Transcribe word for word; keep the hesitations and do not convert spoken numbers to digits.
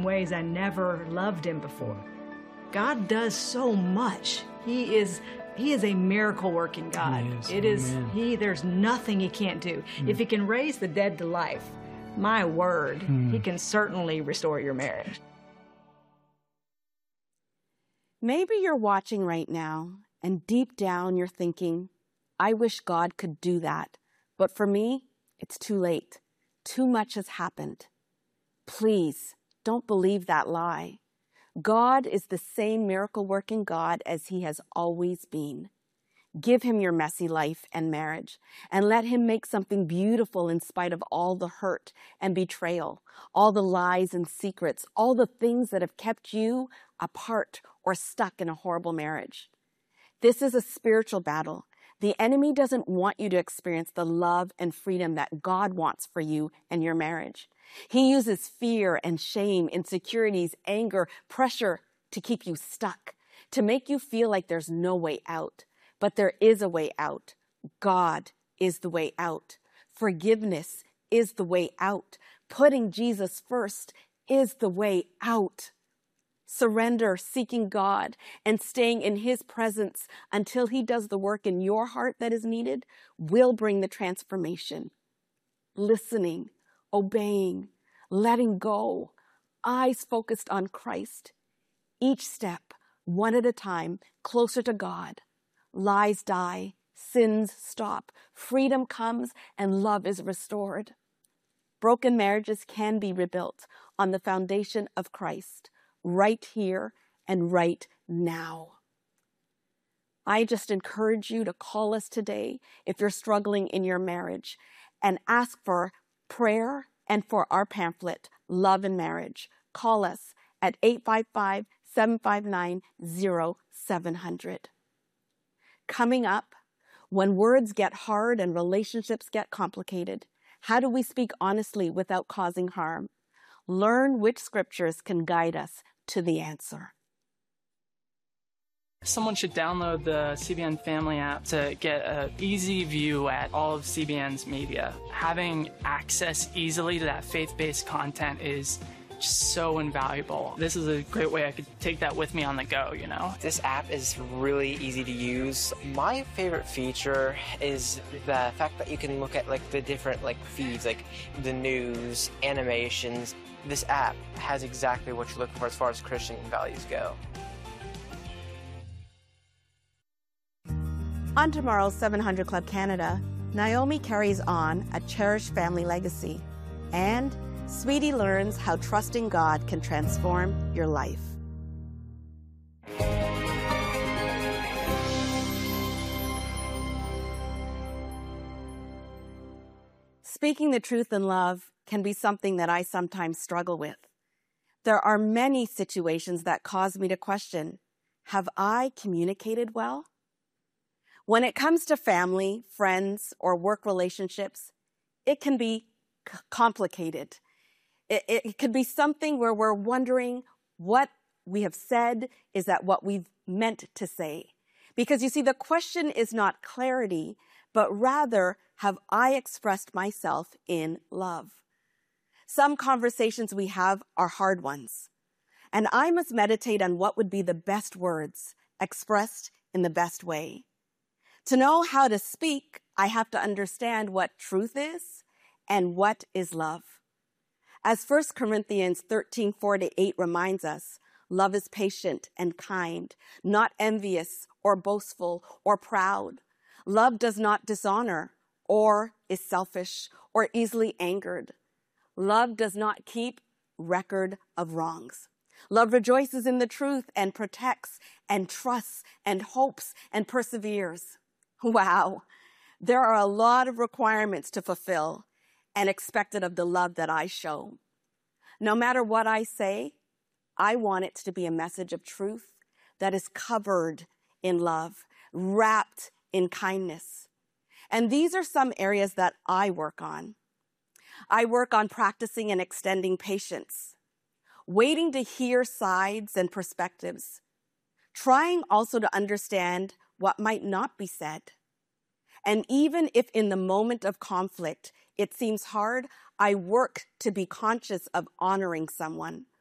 in ways I never loved him before. God does so much. He is He is a miracle working God. He is. It is Amen. he there's nothing he can't do. Mm. If he can raise the dead to life, my word, Mm. he can certainly restore your marriage. Maybe you're watching right now, and deep down you're thinking, I wish God could do that. But for me, it's too late. Too much has happened. Please, don't believe that lie. God is the same miracle-working God as he has always been. Give him your messy life and marriage, and let him make something beautiful in spite of all the hurt and betrayal, all the lies and secrets, all the things that have kept you apart or stuck in a horrible marriage. This is a spiritual battle. The enemy doesn't want you to experience the love and freedom that God wants for you and your marriage. He uses fear and shame, insecurities, anger, pressure to keep you stuck, to make you feel like there's no way out. But there is a way out. God is the way out. Forgiveness is the way out. Putting Jesus first is the way out. Surrender, seeking God, and staying in his presence until he does the work in your heart that is needed will bring the transformation. Listening, obeying, letting go, eyes focused on Christ. Each step, one at a time, closer to God. Lies die, sins stop, freedom comes, and love is restored. Broken marriages can be rebuilt on the foundation of Christ, right here and right now. I just encourage you to call us today if you're struggling in your marriage and ask for prayer and for our pamphlet, Love and Marriage. Call us at eight five five, seven five nine, zero seven zero zero. Coming up, when words get hard and relationships get complicated, how do we speak honestly without causing harm? Learn which scriptures can guide us to the answer. Someone should download the C B N Family app to get an easy view at all of C B N's media. Having access easily to that faith-based content is just so invaluable. This is a great way I could take that with me on the go, you know? This app is really easy to use. My favorite feature is the fact that you can look at like the different like feeds, like the news, animations. This app has exactly what you're looking for as far as Christian values go. On tomorrow's seven hundred Club Canada, Naomi carries on a cherished family legacy, and Sweetie learns how trusting God can transform your life. Speaking the truth in love can be something that I sometimes struggle with. There are many situations that cause me to question, have I communicated well? When it comes to family, friends, or work relationships, it can be c- complicated. It, it could be something where we're wondering what we have said, is that what we've meant to say? Because you see, the question is not clarity, but rather, have I expressed myself in love? Some conversations we have are hard ones, and I must meditate on what would be the best words expressed in the best way. To know how to speak, I have to understand what truth is and what is love. As First Corinthians thirteen, four to eight reminds us, love is patient and kind, not envious or boastful or proud. Love does not dishonor or is selfish or easily angered. Love does not keep record of wrongs. Love rejoices in the truth and protects and trusts and hopes and perseveres. Wow, there are a lot of requirements to fulfill and expected of the love that I show. No matter what I say, I want it to be a message of truth that is covered in love, wrapped in kindness. And these are some areas that I work on. I work on practicing and extending patience, waiting to hear sides and perspectives, trying also to understand what might not be said. And even if in the moment of conflict it seems hard, I work to be conscious of honoring someone